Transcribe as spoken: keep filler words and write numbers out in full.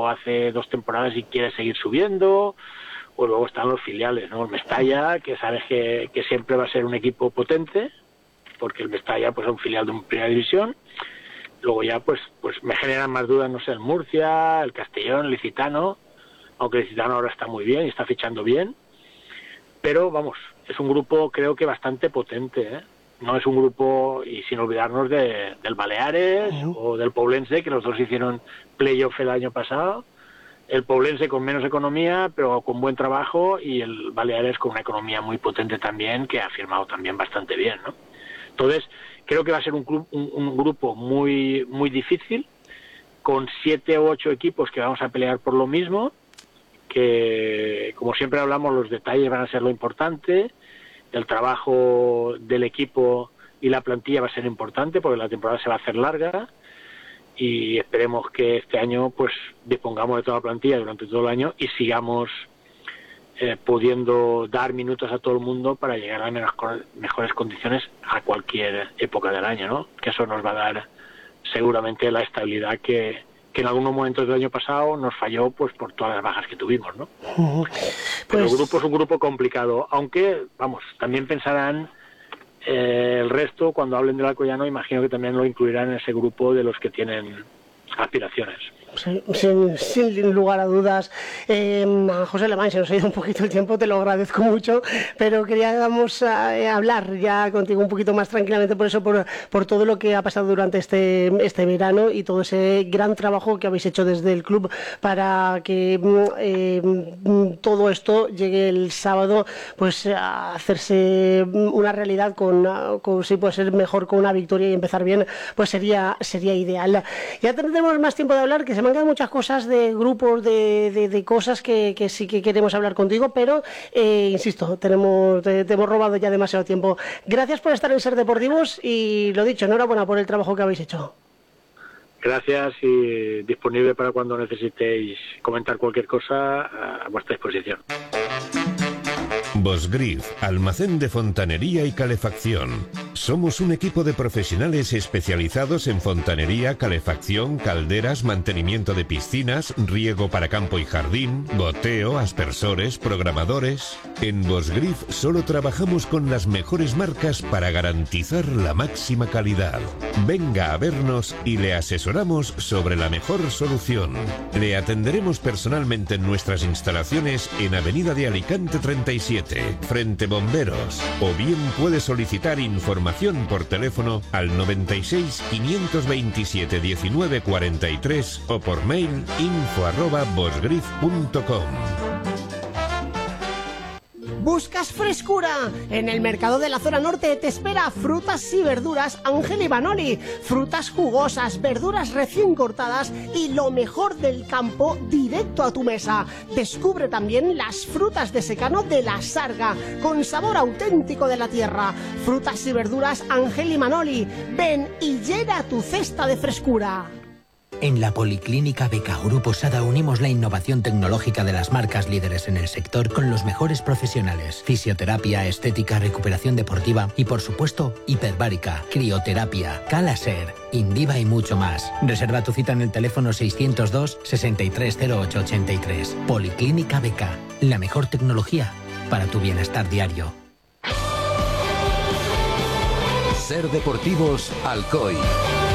bajó hace dos temporadas y quiere seguir subiendo, o luego están los filiales, ¿no? El Mestalla, que sabes que, que siempre va a ser un equipo potente, porque el Mestalla pues es un filial de una primera división. Luego ya pues pues me generan más dudas, no sé, el Murcia, el Castellón, el Licitano, aunque el Licitano ahora está muy bien y está fichando bien, pero vamos, es un grupo creo que bastante potente, ¿eh? No es un grupo, y sin olvidarnos de, del Baleares uh-huh. o del Poblense, que los dos hicieron playoff el año pasado. El Poblense con menos economía, pero con buen trabajo, y el Baleares con una economía muy potente también, que ha firmado también bastante bien, ¿no? Entonces, creo que va a ser un, club, un, un grupo muy, muy difícil, con siete u ocho equipos que vamos a pelear por lo mismo, que, como siempre hablamos, los detalles van a ser lo importante, el trabajo del equipo y la plantilla va a ser importante, porque la temporada se va a hacer larga, y esperemos que este año pues dispongamos de toda la plantilla durante todo el año y sigamos eh, pudiendo dar minutos a todo el mundo para llegar a las mejores condiciones a cualquier época del año, ¿no? Que eso nos va a dar seguramente la estabilidad que, que en algunos momentos del año pasado nos falló pues por todas las bajas que tuvimos, ¿no? Uh-huh. Pues... Pero el grupo es un grupo complicado, aunque, vamos, también pensarán Eh, el resto, cuando hablen del Alcoyano, imagino que también lo incluirán en ese grupo de los que tienen aspiraciones. Sí, sin, sin lugar a dudas. eh, José Alemán, se nos ha ido un poquito el tiempo, te lo agradezco mucho, pero queríamos eh, hablar ya contigo un poquito más tranquilamente, por eso, por, por todo lo que ha pasado durante este, este verano y todo ese gran trabajo que habéis hecho desde el club para que eh, todo esto llegue el sábado pues a hacerse una realidad con, con si puede ser mejor con una victoria y empezar bien, pues sería, sería ideal. Ya tendremos más tiempo de hablar, que se me han quedado muchas cosas de grupos, de, de, de cosas que, que sí que queremos hablar contigo, pero eh, insisto, tenemos, te, te hemos robado ya demasiado tiempo. Gracias por estar en Ser Deportivos y lo dicho, enhorabuena por el trabajo que habéis hecho. Gracias, y disponible para cuando necesitéis comentar cualquier cosa, a vuestra disposición. Bosgrif, almacén de fontanería y calefacción. Somos un equipo de profesionales especializados en fontanería, calefacción, calderas, mantenimiento de piscinas, riego para campo y jardín, goteo, aspersores, programadores. En Bosgrif solo trabajamos con las mejores marcas para garantizar la máxima calidad. Venga a vernos y le asesoramos sobre la mejor solución. Le atenderemos personalmente en nuestras instalaciones en Avenida de Alicante treinta y siete, frente Bomberos, o bien puede solicitar información por teléfono al noventa y seis, quinientos veintisiete, diecinueve cuarenta y tres o por mail info arroba bosgrif punto com. ¿Buscas frescura? En el mercado de la zona norte te espera Frutas y Verduras Ángel Ivanoli. Frutas jugosas, verduras recién cortadas y lo mejor del campo directo a tu mesa. Descubre también las frutas de secano de la Sarga, con sabor auténtico de la tierra. Frutas y Verduras Ángel Ivanoli. Ven y llena tu cesta de frescura. En la Policlínica Becauro Posada unimos la innovación tecnológica de las marcas líderes en el sector con los mejores profesionales. Fisioterapia, estética, recuperación deportiva y, por supuesto, hiperbárica, crioterapia, Calaser, Indiva y mucho más. Reserva tu cita en el teléfono seiscientos dos, sesenta y tres cero ocho ochenta y tres. Policlínica Beca, la mejor tecnología para tu bienestar diario. Ser Deportivos Alcoy.